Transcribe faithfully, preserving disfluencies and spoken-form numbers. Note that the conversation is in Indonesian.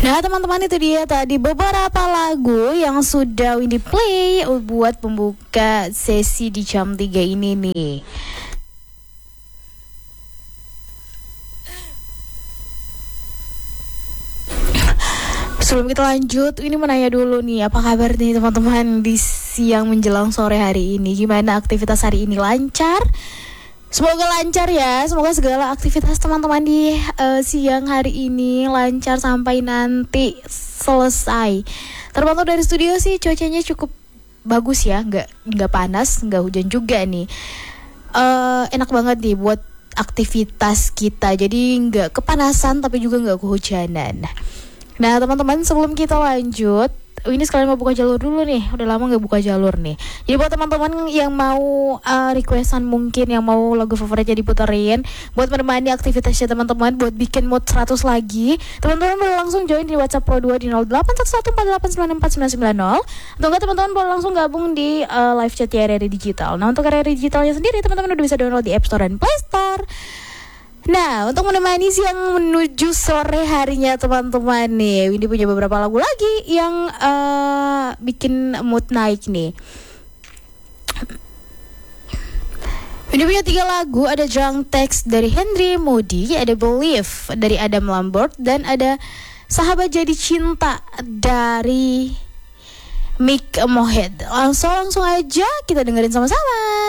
Nah teman-teman, itu dia tadi beberapa lagu yang sudah Windy play buat pembuka sesi di jam tiga ini nih. Sebelum kita lanjut, ini mau nanya dulu nih, apa kabar nih teman-teman di siang menjelang sore hari ini? Gimana aktivitas hari ini, lancar? Semoga lancar ya, semoga segala aktivitas teman-teman di uh, siang hari ini lancar sampai nanti selesai. Terpantau dari studio sih cuacanya cukup bagus ya, nggak nggak panas, nggak hujan juga nih. Uh, enak banget nih buat aktivitas kita, jadi nggak kepanasan tapi juga nggak kehujanan. Nah teman-teman, sebelum kita lanjut, ini sekalian mau buka jalur dulu nih. Udah lama gak buka jalur nih. Jadi buat teman-teman yang mau uh, requestan, mungkin yang mau lagu favoritnya diputerin, buat menemani aktivitasnya teman-teman, buat bikin mood seratus lagi, teman-teman boleh langsung join di WhatsApp Pro dua di nol delapan satu satu empat delapan sembilan empat sembilan sembilan nol. Atau enggak teman-teman boleh langsung gabung di uh, live chat R R I Digital. Nah untuk R R I Digitalnya sendiri, teman-teman udah bisa download di App Store dan Play Store. Nah, untuk menemani siang menuju sore harinya teman-teman nih, Windy punya beberapa lagu lagi yang uh, bikin mood naik nih. Windy punya tiga lagu, ada Drunk Text dari Henry Moody, ada Believe dari Adam Lambert, dan ada Sahabat Jadi Cinta dari Mick Mohed. Langsung langsung aja kita dengerin sama-sama.